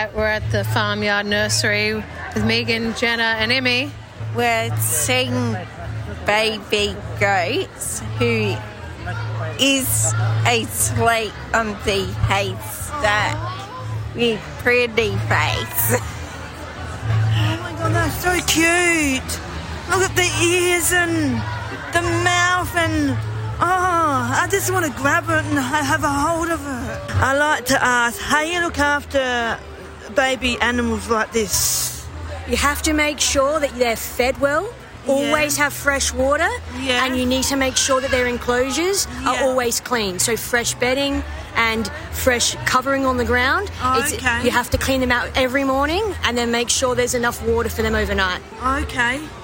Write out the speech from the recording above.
we're at the Farmyard Nursery with Megan, Jenna and Emmy. We're seeing baby goats who is asleep on the haystack with pretty face. Oh my God, that's so cute. Look at the ears and the mouth and... I just want to grab it and have a hold of it. I like to ask, how you look after baby animals like this? You have to make sure that they're fed well, always have fresh water, and you need to make sure that their enclosures are always clean. So fresh bedding and fresh covering on the ground. You have to clean them out every morning and then make sure there's enough water for them overnight. Okay.